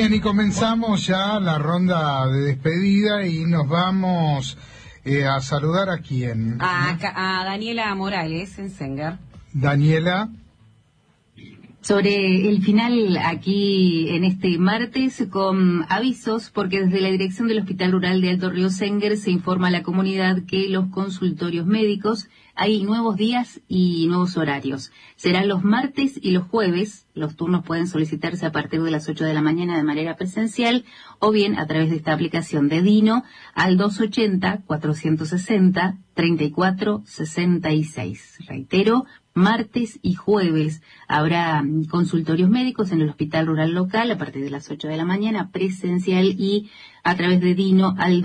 Bien, y comenzamos ya la ronda de despedida y nos vamos a saludar a quién. A Daniela Morales en Sengar. Daniela. Sobre el final aquí en este martes con avisos, porque desde la dirección del Hospital Rural de Alto Río Sengar se informa a la comunidad que los consultorios médicos hay nuevos días y nuevos horarios. Serán los martes y los jueves. Los turnos pueden solicitarse a partir de las 8 de la mañana de manera presencial o bien a través de esta aplicación de Dino al 280-460-3466. Reitero, martes y jueves habrá consultorios médicos en el Hospital Rural Local a partir de las 8 de la mañana presencial y a través de Dino al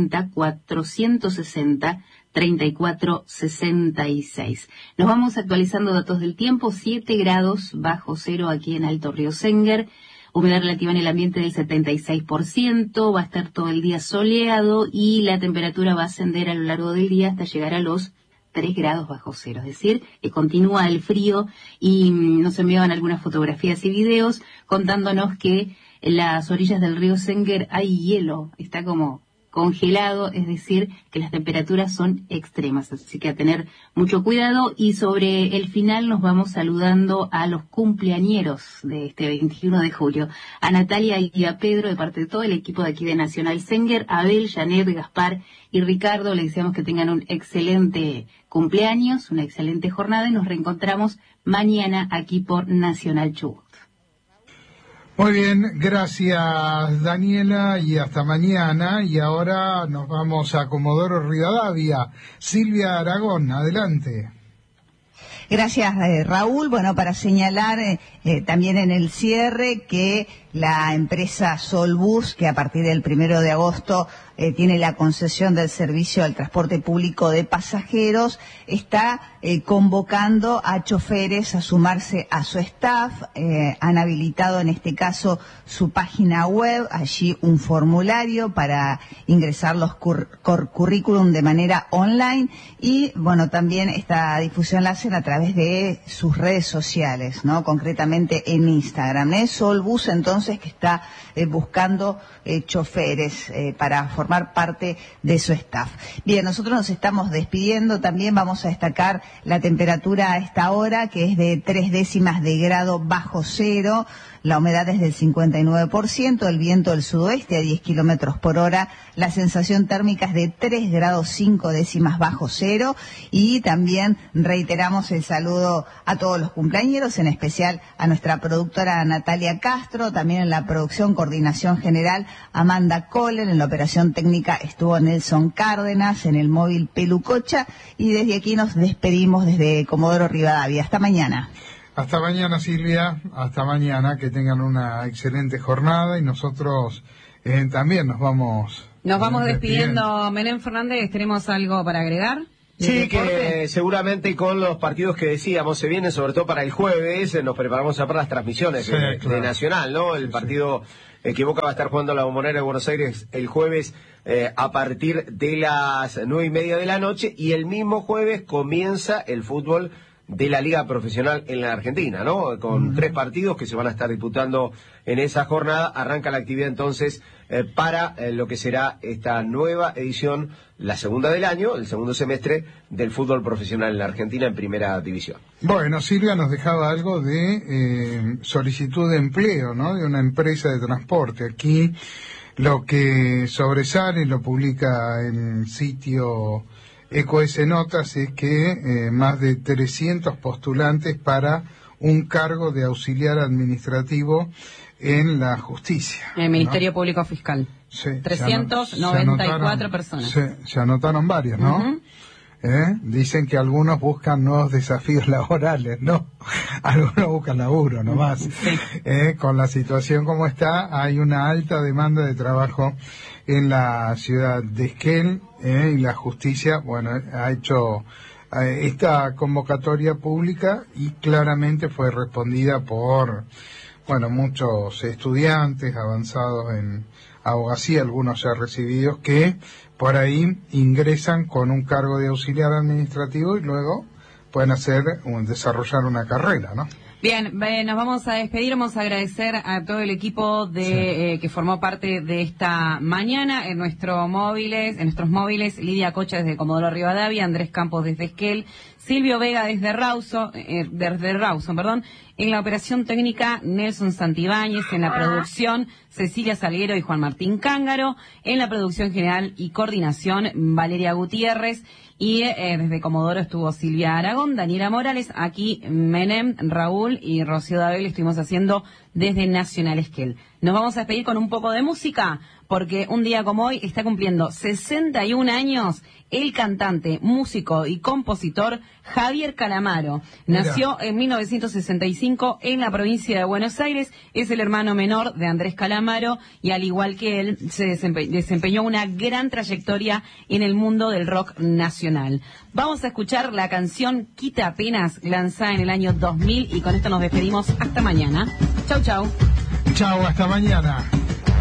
280-460-3466. Nos vamos actualizando datos del tiempo. 7 grados bajo cero aquí en Alto Río Sengar. Humedad relativa en el ambiente del 76%. Va a estar todo el día soleado y la temperatura va a ascender a lo largo del día hasta llegar a los 3 grados bajo cero, es decir, que continúa el frío y nos enviaban algunas fotografías y videos contándonos que en las orillas del río Sengar hay hielo, está como congelado, es decir, que las temperaturas son extremas, así que a tener mucho cuidado. Y sobre el final nos vamos saludando a los cumpleañeros de este 21 de julio, a Natalia y a Pedro de parte de todo el equipo de aquí de Nacional Sengar, Abel, Janet, Gaspar y Ricardo. Les deseamos que tengan un excelente cumpleaños, una excelente jornada y nos reencontramos mañana aquí por Nacional Chubut. Muy bien, gracias Daniela y hasta mañana. Y ahora nos vamos a Comodoro Rivadavia. Silvia Aragón, adelante. Gracias, Raúl. Bueno, para señalar también en el cierre que la empresa Solbus, que a partir del 1 de agosto tiene la concesión del servicio al transporte público de pasajeros, está convocando a choferes a sumarse a su staff. Han habilitado en este caso su página web, allí un formulario para ingresar los currículum de manera online y, bueno, también esta difusión la hacen a través de sus redes sociales, ¿no? Concretamente en Instagram. Es Solbus, entonces, que está buscando choferes para formar parte de su staff. Bien, nosotros nos estamos despidiendo. También vamos a destacar la temperatura a esta hora, que es de 0,3 de grado bajo cero. La humedad es del 59%, el viento del sudoeste a 10 kilómetros por hora, la sensación térmica es de 3 grados 5 décimas bajo cero y también reiteramos el saludo a todos los cumpleañeros, en especial a nuestra productora Natalia Castro, también en la producción, coordinación general Amanda Kohler, en la operación técnica estuvo Nelson Cárdenas, en el móvil Pelucocha y desde aquí nos despedimos desde Comodoro Rivadavia. Hasta mañana. Hasta mañana, Silvia, hasta mañana, que tengan una excelente jornada y nosotros también nos vamos despidiendo. Menem Fernández, ¿tenemos algo para agregar? Sí, que seguramente con los partidos que decíamos se vienen, sobre todo para el jueves, nos preparamos para las transmisiones de Nacional, ¿no? El partido que Boca va a estar jugando a la Bombonera de Buenos Aires el jueves a partir de las 9:30 de la noche y el mismo jueves comienza el fútbol de la Liga Profesional en la Argentina, ¿no? Con 3 partidos que se van a estar disputando en esa jornada. Arranca la actividad entonces para lo que será esta nueva edición, la segunda del año, el segundo semestre del fútbol profesional en la Argentina en primera división. Bueno, Silvia nos dejaba algo de solicitud de empleo, ¿no? De una empresa de transporte. Aquí lo que sobresale, lo publica en el sitio EcoS Notas, es que más de 300 postulantes para un cargo de auxiliar administrativo en la justicia. El Ministerio Público Fiscal. Sí, 394 personas. Sí, se anotaron varios, ¿no? Uh-huh. Dicen que algunos buscan nuevos desafíos laborales, ¿no? Algunos buscan laburo nomás. Sí. Con la situación como está, hay una alta demanda de trabajo en la ciudad de Esquel, y la justicia, bueno, ha hecho esta convocatoria pública y claramente fue respondida por, bueno, muchos estudiantes avanzados en abogacía, algunos ya recibidos, que por ahí ingresan con un cargo de auxiliar administrativo y luego pueden desarrollar una carrera, ¿no? Bien, nos vamos a despedir, vamos a agradecer a todo el equipo que formó parte de esta mañana en nuestros móviles, Lidia Cocha desde Comodoro Rivadavia, Andrés Campos desde Esquel, Silvio Vega desde Rawson, en la operación técnica Nelson Santibáñez, en la producción Cecilia Salguero y Juan Martín Cángaro, en la producción general y coordinación Valeria Gutiérrez, y desde Comodoro estuvo Silvia Aragón, Daniela Morales, aquí Menem, Raúl y Rocío Dabel estuvimos haciendo desde Nacional Esquel. Nos vamos a despedir con un poco de música, porque un día como hoy está cumpliendo 61 años el cantante, músico y compositor Javier Calamaro. Nació en 1965 en la provincia de Buenos Aires, es el hermano menor de Andrés Calamaro y al igual que él se desempeñó una gran trayectoria en el mundo del rock nacional. Vamos a escuchar la canción Quita Penas, lanzada en el año 2000 y con esto nos despedimos hasta mañana. Chau, chau. Chau, hasta mañana.